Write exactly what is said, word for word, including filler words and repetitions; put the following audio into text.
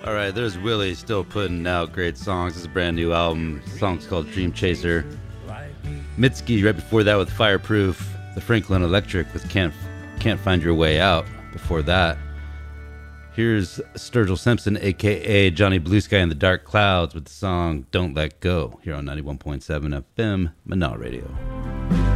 All right, there's Willie still putting out great songs. This is a brand new album. The song's called Dream Chaser. Mitski right before that with Fireproof. The Franklin Electric with Can't Can't Find Your Way Out. Before that, here's Sturgill Simpson, a k a. Johnny Blue Sky in the Dark Clouds with the song Don't Let Go here on ninety-one point seven F M, Manal Radio.